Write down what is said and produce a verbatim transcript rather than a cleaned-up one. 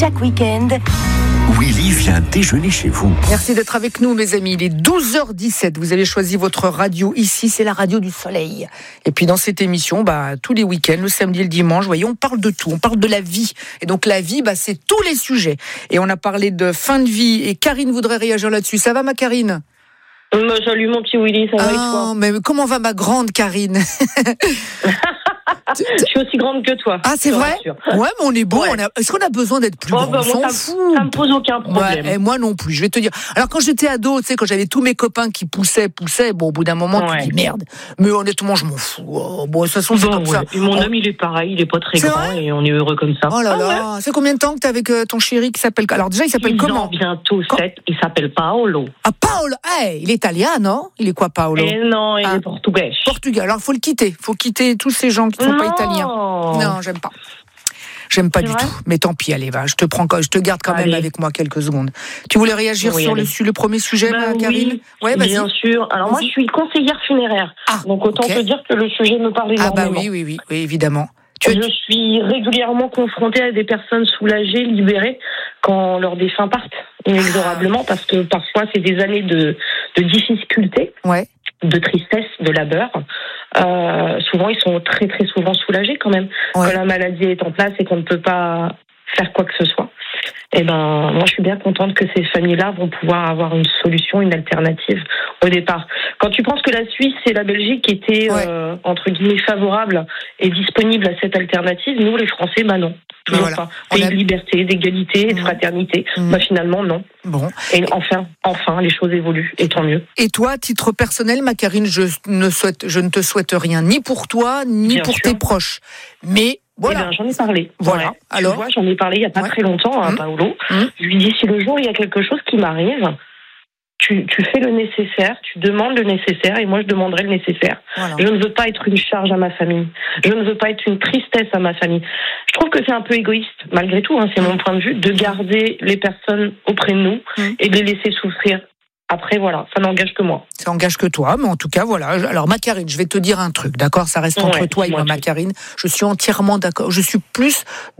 Chaque week-end, Willy vient déjeuner chez vous. Merci d'être avec nous, mes amis. Il est douze heures dix-sept. Vous avez choisi votre radio ici. C'est la radio du soleil. Et puis, dans cette émission, bah, tous les week-ends, le samedi et le dimanche, voyez, on parle de tout. On parle de la vie. Et donc, la vie, bah, c'est tous les sujets. Et on a parlé de fin de vie. Et Karine voudrait réagir là-dessus. Ça va, ma Karine? Euh, salut, mon petit Willy. Ça va ah, et toi? Mais comment va ma grande Karine? Je suis aussi grande que toi. Ah, c'est vrai? Ouais, mais on est beau. Ouais. On a... Est-ce qu'on a besoin d'être plus oh, grand? bah, On s'en ça, fout. Ça me pose aucun problème. Ouais, et moi non plus. Je vais te dire. Alors, quand j'étais ado, tu sais, quand j'avais tous mes copains qui poussaient, poussaient, bon, au bout d'un moment, ouais. tu dis merde. Mais honnêtement, je m'en fous. Oh, bon, de toute façon, c'est bon, comme ouais. ça. Et mon on... homme, il est pareil. Il est pas très c'est grand vrai et on est heureux comme ça. Oh là ah, là. Ouais. C'est combien de temps que t'es avec euh, ton chéri qui s'appelle. Alors, déjà, il s'appelle Ils comment? ont bientôt quand... sept. Il s'appelle Paolo. Ah, Paolo. Hey, il est italien, non? Il est quoi, Paolo? Et non, il ah. est portugais. Portugais. Alors, il faut le quitter. Il faut quitter tous ces gens qui ne sont non. pas italiens. Non, j'aime pas. J'aime pas c'est du vrai? tout. Mais tant pis, allez, va. Je te prends, je te garde quand allez. même avec moi quelques secondes. Tu voulais réagir oui, sur le, le premier sujet, bah, Karine? Oui, ouais, bien sûr. Alors vas-y. Moi, je suis conseillère funéraire. Ah, donc autant okay. te dire que le sujet me parle énormément. Ah bah oui, oui, oui, oui évidemment. Tu... Je suis régulièrement confrontée à des personnes soulagées, libérées, quand leurs défunts partent inexorablement, parce que parfois c'est des années de, de difficultés. Ouais. De tristesse, de labeur. Euh, souvent, ils sont très très souvent soulagés quand même. Ouais. Quand la maladie est en place et qu'on ne peut pas faire quoi que ce soit. Et ben, moi, je suis bien contente que ces familles-là vont pouvoir avoir une solution, une alternative au départ. Quand tu penses que la Suisse et la Belgique étaient ouais. euh, entre guillemets favorables et disponibles à cette alternative, nous, les Français, bah non. Toujours voilà. pas. Pays a... de liberté, d'égalité, mmh. de fraternité. Mmh. Bah finalement, non. Bon. Et enfin, enfin, les choses évoluent, et tant mieux. Et toi, à titre personnel, ma Karine, je ne souhaite, je ne te souhaite rien, ni pour toi, ni Bien pour sûr. tes proches. Mais voilà. Eh bien, j'en ai parlé. Voilà. Ouais. Alors, tu vois, j'en ai parlé il y a pas ouais. très longtemps à mmh. Paolo. Mmh. Je lui dis si le jour il y a quelque chose qui m'arrive, tu, tu fais le nécessaire, tu demandes le nécessaire, et moi je demanderai le nécessaire. Voilà. Je ne veux pas être une charge à ma famille. Je ne veux pas être une tristesse à ma famille. Je trouve que c'est un peu égoïste, malgré tout, hein, c'est mmh. mon point de vue, de garder les personnes auprès de nous mmh. et de les laisser souffrir. Après, voilà, ça n'engage que moi. Ça engage que toi, mais en tout cas, voilà. Alors, ma Karine, je vais te dire un truc, d'accord? Ça reste entre ouais, toi et moi, ma Karine. Je suis entièrement d'accord. Je suis plus